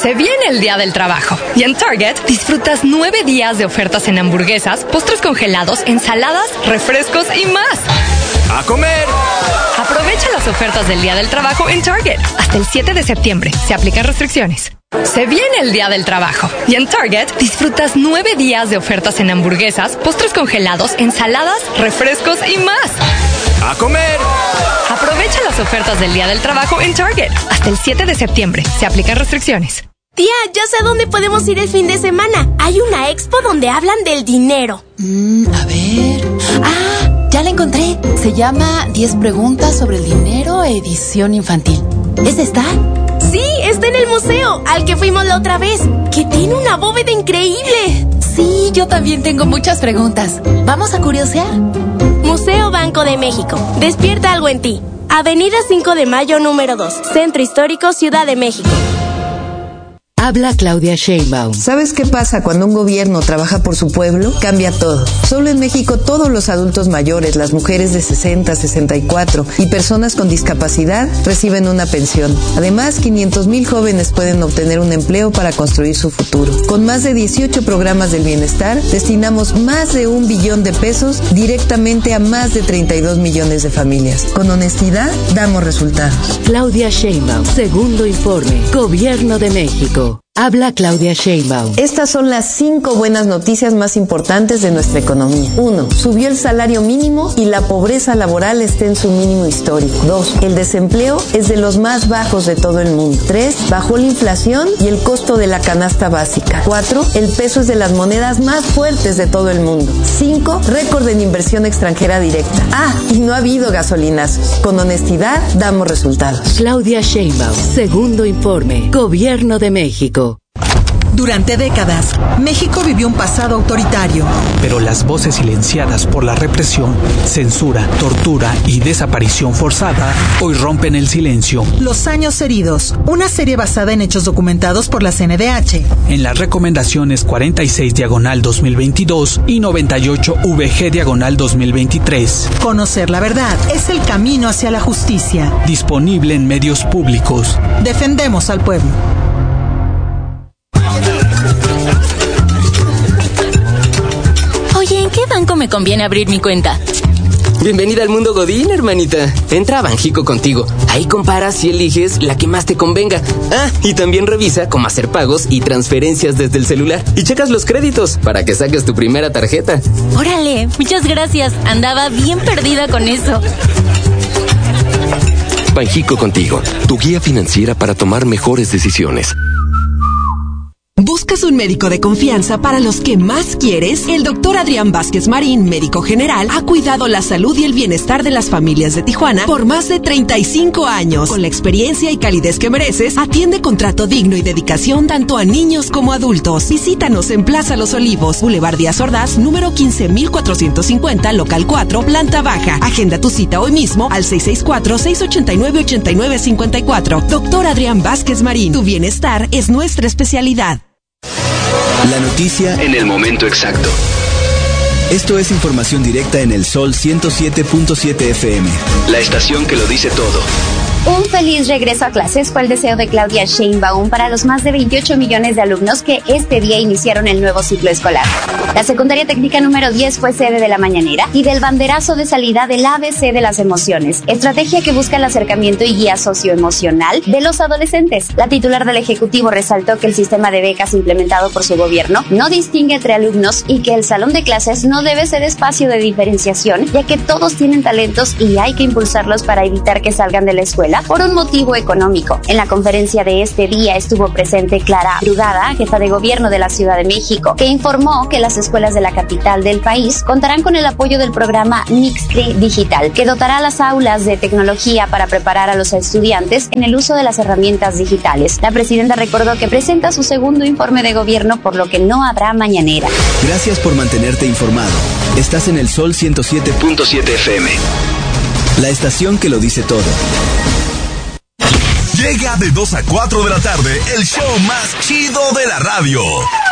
Se viene el Día del Trabajo y en Target disfrutas 9 días de ofertas en hamburguesas, postres congelados, ensaladas, refrescos y más. ¡A comer! Aprovecha las ofertas del Día del Trabajo en Target hasta el 7 de septiembre. Se aplican restricciones. Se viene el Día del Trabajo y en Target disfrutas 9 días de ofertas en hamburguesas, postres congelados, ensaladas, refrescos y más. ¡A comer! Aprovecha las ofertas del Día del Trabajo en Target hasta el 7 de septiembre. Se aplican restricciones. Tía, ya sé a dónde podemos ir el fin de semana. Hay una expo donde hablan del dinero. A ver... ¡Ah! Ya la encontré. Se llama 10 preguntas sobre el dinero, edición infantil. ¿Es esta? Sí, está en el museo, al que fuimos la otra vez, que tiene una bóveda increíble. Sí, yo también tengo muchas preguntas. Vamos a curiosear. Museo Banco de México. Despierta algo en ti. Avenida 5 de Mayo, número 2. Centro Histórico, Ciudad de México. Habla Claudia Sheinbaum. ¿Sabes qué pasa cuando un gobierno trabaja por su pueblo? Cambia todo. Solo en México todos los adultos mayores, las mujeres de 60, 64 y personas con discapacidad reciben una pensión. Además, 500,000 jóvenes pueden obtener un empleo para construir su futuro. Con más de 18 programas del bienestar, destinamos más de 1 billón de pesos directamente a más de 32 millones de familias. Con honestidad, damos resultados. Claudia Sheinbaum, segundo informe, Gobierno de México. Habla Claudia Sheinbaum. Estas son las 5 buenas noticias más importantes de nuestra economía. 1. Subió el salario mínimo y la pobreza laboral está en su mínimo histórico. 2. El desempleo es de los más bajos de todo el mundo. 3. Bajó la inflación y el costo de la canasta básica. 4. El peso es de las monedas más fuertes de todo el mundo. 5. Récord en inversión extranjera directa. Y no ha habido gasolinazos. Con honestidad, damos resultados. Claudia Sheinbaum, segundo informe, Gobierno de México. Durante décadas, México vivió un pasado autoritario. Pero las voces silenciadas por la represión, censura, tortura y desaparición forzada hoy rompen el silencio. Los años heridos, una serie basada en hechos documentados por la CNDH. En las recomendaciones 46/2022 y 98/VG/2023. Conocer la verdad es el camino hacia la justicia. Disponible en medios públicos. Defendemos al pueblo. Oye, ¿en qué banco me conviene abrir mi cuenta? Bienvenida al mundo Godín, hermanita. Entra a Banjico Contigo. Ahí comparas y eliges la que más te convenga. Y también revisa cómo hacer pagos y transferencias desde el celular. Y checas los créditos para que saques tu primera tarjeta. Órale, muchas gracias. Andaba bien perdida con eso. Banjico Contigo, tu guía financiera para tomar mejores decisiones. ¿Buscas un médico de confianza para los que más quieres? El doctor Adrián Vázquez Marín, médico general, ha cuidado la salud y el bienestar de las familias de Tijuana por más de 35 años. Con la experiencia y calidez que mereces, atiende con trato digno y dedicación tanto a niños como adultos. Visítanos en Plaza Los Olivos, Boulevard Díaz Ordaz, número 15,450, local 4, planta baja. Agenda tu cita hoy mismo al 664-689-8954. Doctor Adrián Vázquez Marín, tu bienestar es nuestra especialidad. La noticia en el momento exacto. Esto es información directa en el Sol 107.7 FM. La estación que lo dice todo. Un feliz regreso a clases fue el deseo de Claudia Sheinbaum para los más de 28 millones de alumnos que este día iniciaron el nuevo ciclo escolar. La secundaria técnica número 10 fue sede de la mañanera y del banderazo de salida del ABC de las emociones, estrategia que busca el acercamiento y guía socioemocional de los adolescentes. La titular del Ejecutivo resaltó que el sistema de becas implementado por su gobierno no distingue entre alumnos y que el salón de clases no debe ser espacio de diferenciación, ya que todos tienen talentos y hay que impulsarlos para evitar que salgan de la escuela por un motivo económico. En la conferencia de este día estuvo presente Clara Brugada, jefa de gobierno de la Ciudad de México, que informó que las escuelas de la capital del país contarán con el apoyo del programa Mixcre Digital, que dotará a las aulas de tecnología para preparar a los estudiantes en el uso de las herramientas digitales. La presidenta recordó que presenta su segundo informe de gobierno, por lo que no habrá mañanera. Gracias por mantenerte informado. Estás en el Sol 107.7 FM. La estación que lo dice todo. Llega de 2 a 4 de la tarde el show más chido de la radio.